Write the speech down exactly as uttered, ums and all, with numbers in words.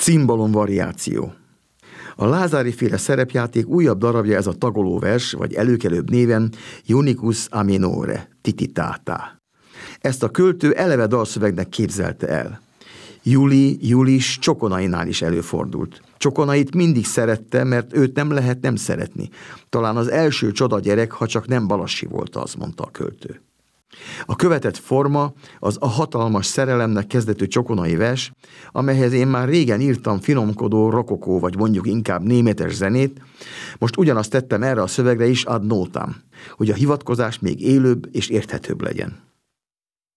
Cimbalom variáció. A Lázári-féle szerepjáték újabb darabja ez a tagolóvers, vagy előkelőbb néven Iunicus a minore, tititata. Ezt a költő eleve dalszövegnek képzelte el. Juli, Julis Csokonainál is előfordult. Csokonait mindig szerette, mert őt nem lehet nem szeretni. Talán az első csoda gyerek, ha csak nem Balassi volt az, mondta a költő. A követett forma az a hatalmas szerelemnek kezdetű csokonai vers, amelyhez én már régen írtam finomkodó, rokokó, vagy mondjuk inkább németes zenét, most ugyanazt tettem erre a szövegre is ad notam, hogy a hivatkozás még élőbb és érthetőbb legyen.